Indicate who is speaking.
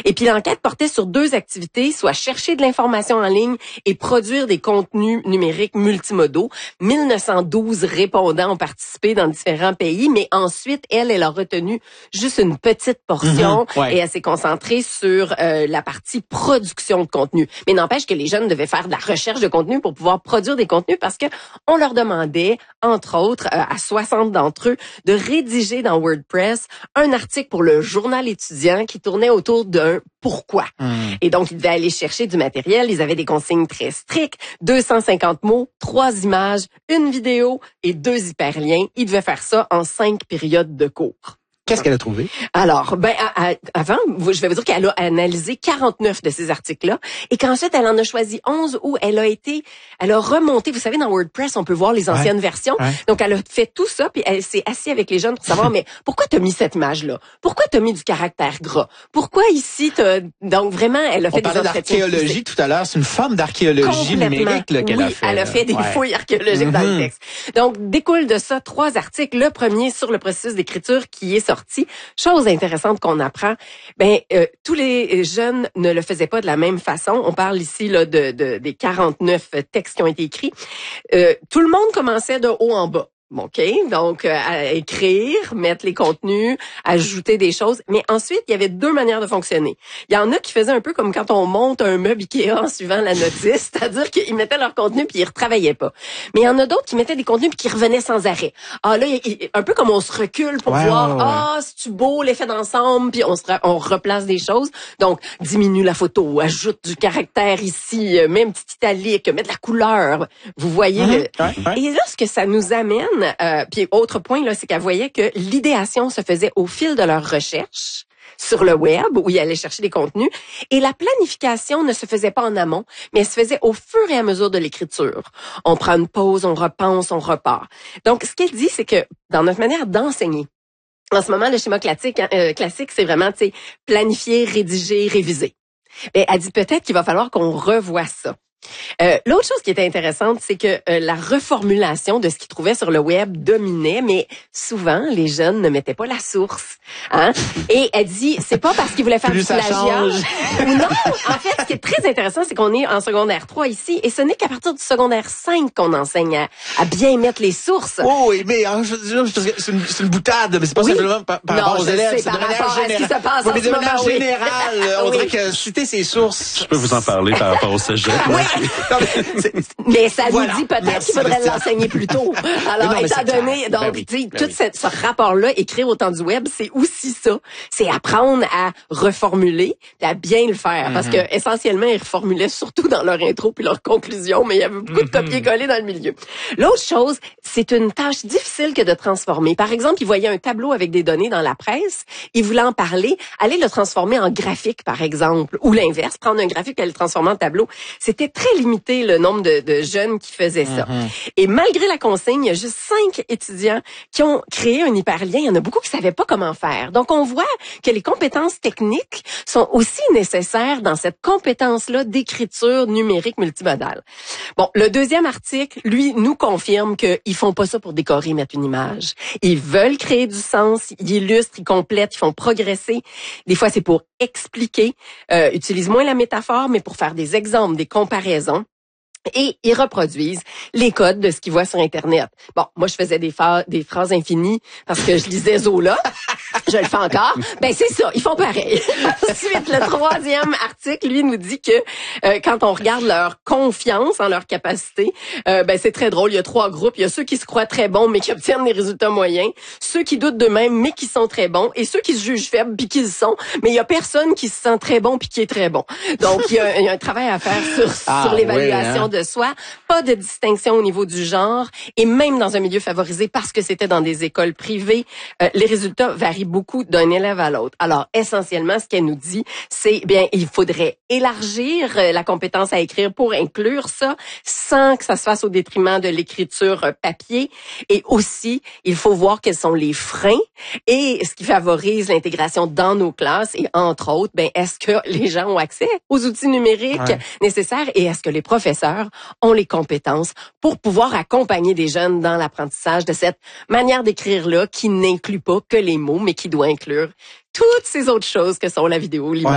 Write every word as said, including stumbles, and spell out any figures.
Speaker 1: Et puis l'enquête portait sur deux activités, soit chercher de l'information en ligne et produire des contenus numériques multimodaux. mille neuf cent douze répondants ont participé dans différents pays, mais ensuite, elle, elle a retenu juste une petite portion
Speaker 2: mm-hmm, ouais.
Speaker 1: et elle s'est concentrée sur euh, la partie production de contenu. Mais n'empêche que les jeunes devaient faire de la recherche de contenu pour pouvoir produire des contenus parce que on leur demandait, entre autres, euh, à soixante d'entre eux, de rédiger dans WordPress un article pour le journal étudiant qui tournait autour d'un pourquoi. Mm. Et donc, ils devaient aller chercher du matériel. Ils avaient des consignes très strictes, deux cent cinquante mots, trois images, une vidéo et deux hyperliens. Ils devaient faire ça en cinq périodes de cours.
Speaker 2: Qu'est-ce qu'elle a trouvé?
Speaker 1: Alors, ben à, à, avant, je vais vous dire qu'elle a analysé quarante-neuf de ces articles-là et qu'ensuite, elle en a choisi onze où elle a été, elle a remonté. Vous savez, dans WordPress, on peut voir les anciennes
Speaker 2: ouais,
Speaker 1: versions.
Speaker 2: Ouais.
Speaker 1: Donc, elle a fait tout ça puis elle s'est assise avec les jeunes pour savoir, mais pourquoi t'as mis cette image-là? Pourquoi t'as mis du caractère gras? Pourquoi ici, t'as... Donc, vraiment, elle a fait
Speaker 2: on
Speaker 1: des entretiens.
Speaker 2: On parlait d'archéologie tout à l'heure. C'est une forme d'archéologie numérique là, qu'elle
Speaker 1: oui,
Speaker 2: a fait.
Speaker 1: elle a fait des
Speaker 2: ouais.
Speaker 1: fouilles archéologiques mm-hmm. dans le texte. Donc, découle de ça trois articles. Le premier sur le processus d'écriture qui est sorti. Chose intéressante qu'on apprend, ben euh, tous les jeunes ne le faisaient pas de la même façon. On parle ici là de, de des quarante-neuf textes qui ont été écrits. Euh, tout le monde commençait de haut en bas. OK, donc euh, à écrire, mettre les contenus, ajouter des choses. Mais ensuite, il y avait deux manières de fonctionner. Il y en a qui faisaient un peu comme quand on monte un meuble Ikea en suivant la notice, c'est-à-dire qu'ils mettaient leur contenu puis ils retravaillaient pas. Mais il y en a d'autres qui mettaient des contenus puis qui revenaient sans arrêt. Ah là, il, il, un peu comme on se recule pour
Speaker 2: ouais,
Speaker 1: voir,
Speaker 2: ouais, ouais.
Speaker 1: ah, c'est-tu beau l'effet d'ensemble, puis on se on replace des choses. Donc, diminue la photo, ajoute du caractère ici, mets une petite italique, mets de la couleur. Vous voyez
Speaker 2: mmh,
Speaker 1: le...
Speaker 2: ouais, ouais.
Speaker 1: Et là, ce que ça nous amène, Euh, puis autre point là, c'est qu'elle voyait que l'idéation se faisait au fil de leur recherche sur le web où ils allaient chercher des contenus et la planification ne se faisait pas en amont, mais elle se faisait au fur et à mesure de l'écriture. On prend une pause, on repense, on repart. Donc ce qu'elle dit, c'est que dans notre manière d'enseigner, en ce moment le schéma classique, euh, classique, c'est vraiment, tu sais, planifier, rédiger, réviser. Ben, elle dit peut-être qu'il va falloir qu'on revoie ça. Euh, l'autre chose qui était intéressante, c'est que euh, la reformulation de ce qu'ils trouvaient sur le web dominait, mais souvent les jeunes ne mettaient pas la source. Hein? Et elle dit, c'est pas parce qu'ils voulaient faire
Speaker 2: Plus
Speaker 1: du plagiat. Ou non, en fait, ce qui est très intéressant, c'est qu'on est en secondaire trois ici, et ce n'est qu'à partir du secondaire cinq qu'on enseigne à, à bien mettre les sources.
Speaker 2: Oh oui, mais hein, je, je, c'est, une, c'est une boutade, mais c'est pas oui. simplement par, par
Speaker 1: non,
Speaker 2: rapport aux élèves,
Speaker 1: sais,
Speaker 2: c'est de manière générale.
Speaker 1: Oui,
Speaker 2: de manière
Speaker 1: oui.
Speaker 2: générale, on oui. dirait que citer ses sources.
Speaker 3: Je peux vous en parler par rapport au cégep.
Speaker 1: Oui. Non, mais, mais ça
Speaker 2: voilà.
Speaker 1: nous dit peut-être
Speaker 2: Merci,
Speaker 1: qu'il faudrait
Speaker 2: Christian.
Speaker 1: l'enseigner plus tôt. Alors,
Speaker 2: non,
Speaker 1: étant donné, donc, ben oui, tu sais, ben tout oui. ce, ce rapport-là, écrire au temps du web, c'est aussi ça. C'est apprendre à reformuler, et à bien le faire. Mm-hmm. Parce que, essentiellement, ils reformulaient surtout dans leur intro puis leur conclusion, mais il y avait beaucoup mm-hmm. de copier-coller dans le milieu. L'autre chose, c'est une tâche difficile que de transformer. Par exemple, ils voyaient un tableau avec des données dans la presse, ils voulaient en parler, aller le transformer en graphique, par exemple, ou l'inverse, prendre un graphique et le transformer en tableau. C'était très limité le nombre de, de jeunes qui faisaient ça. Mm-hmm. Et malgré la consigne, il y a juste cinq étudiants qui ont créé un hyperlien. Il y en a beaucoup qui savaient pas comment faire. Donc, on voit que les compétences techniques sont aussi nécessaires dans cette compétence-là d'écriture numérique multimodale. Bon, le deuxième article, lui, nous confirme qu'ils font pas ça pour décorer, mettre une image. Ils veulent créer du sens, ils illustrent, ils complètent, ils font progresser. Des fois, c'est pour expliquer, euh, utilisent moins la métaphore, mais pour faire des exemples, des comparaisons. Et ils reproduisent les codes de ce qu'ils voient sur Internet. Bon, moi, je faisais des, fa- des phrases infinies parce que je lisais Zola. Je le fais encore. Ben, c'est ça. Ils font pareil. Ensuite, le troisième article, lui, nous dit que euh, quand on regarde leur confiance en leur capacité, euh, ben, c'est très drôle. Il y a trois groupes. Il y a ceux qui se croient très bons, mais qui obtiennent des résultats moyens. Ceux qui doutent d'eux-mêmes, mais qui sont très bons. Et ceux qui se jugent faibles, puis qui le sont. Mais il y a personne qui se sent très bon, puis qui est très bon. Donc, il y a, il y a un travail à faire sur, ah, sur l'évaluation oui, hein? de soi. Pas de distinction au niveau du genre. Et même dans un milieu favorisé, parce que c'était dans des écoles privées, euh, les résultats varient beaucoup d'un élève à l'autre. Alors, essentiellement, ce qu'elle nous dit, c'est, bien, il faudrait élargir la compétence à écrire pour inclure ça, sans que ça se fasse au détriment de l'écriture papier. Et aussi, il faut voir quels sont les freins et ce qui favorise l'intégration dans nos classes. Et entre autres, ben, est-ce que les gens ont accès aux outils numériques ouais. nécessaires et est-ce que les professeurs ont les compétences pour pouvoir accompagner des jeunes dans l'apprentissage de cette manière d'écrire-là qui n'inclut pas que les mots, mais qui doit inclure toutes ces autres choses que sont la vidéo, l'image.